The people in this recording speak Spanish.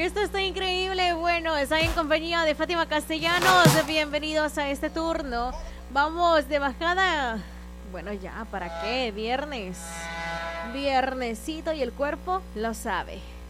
Esto está increíble. Bueno, están en compañía de Fátima Castellanos. Bienvenidos a este turno. Vamos de bajada. Bueno, ya, ¿para qué? Viernes. Viernesito y el cuerpo lo sabe.